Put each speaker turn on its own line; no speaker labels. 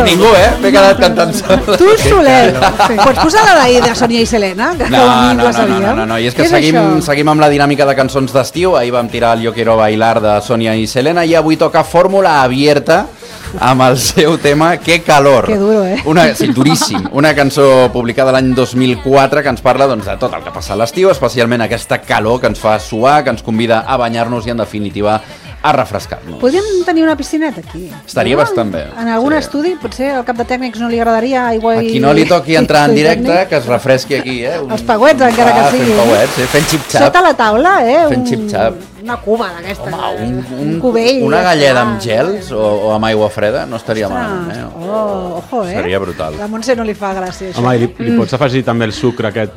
ningú, m'he quedat cantant sol.
Tu solet. Pots posar la de Sònia i Selena, que com a mínim la sabíem?
No, i és que seguim amb la dinàmica de cançons d'estiu. Ahir vam tirar el Yo Quiero Bailar de Sònia i Selena i avui toca Fórmula Abierta amb el seu tema Que Calor.
Que duro,
Sí, duríssim. Una cançó publicada l'any 2004 que ens parla de tot el que passa a l'estiu, especialment aquesta calor que ens fa suar, que ens convida a banyar-nos i, en definitiva, a refrescar-nos.
Podríem tenir una piscineta aquí.
Estaria bastant bé.
En algun estudi, potser al cap de tècnics no li agradaria aigua i...
A qui no li toqui entrar en directe, que es refresqui aquí,
Els pauets, encara que sigui.
Fent pauets, fent xip-xap.
Sota la taula,
Fent xip-xap.
Una cuba d'aquesta.
Home,
cubell.
Una galleda amb gels o amb aigua freda no estaria malament,
Ojo,
Seria brutal.
La Montse no li fa gràcia, això.
Home, i li pots afegir també el sucre aquest